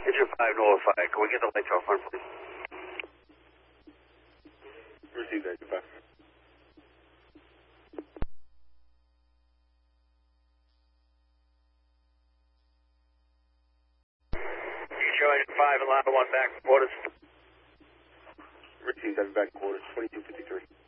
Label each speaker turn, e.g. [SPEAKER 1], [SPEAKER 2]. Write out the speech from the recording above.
[SPEAKER 1] Engine 5 notified. Can we get the lights off on, please?
[SPEAKER 2] Received that, goodbye.
[SPEAKER 1] Show engine 5 and line 1 back quarters.
[SPEAKER 2] Received that, back quarters, 2253.